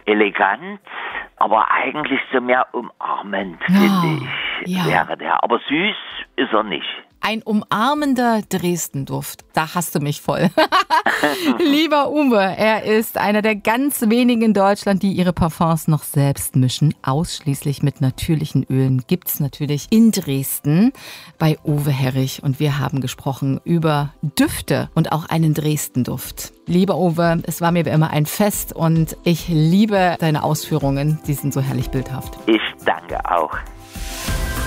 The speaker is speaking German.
elegant, aber eigentlich so mehr umarmend, finde ich, wäre der. Aber süß ist er nicht. Ein umarmender Dresden-Duft. Da hast du mich voll. Lieber Uwe, er ist einer der ganz wenigen in Deutschland, die ihre Parfums noch selbst mischen. Ausschließlich mit natürlichen Ölen gibt's natürlich in Dresden bei Uwe Herrich. Und wir haben gesprochen über Düfte und auch einen Dresden-Duft. Lieber Uwe, es war mir wie immer ein Fest und ich liebe deine Ausführungen. Die sind so herrlich bildhaft. Ich danke auch.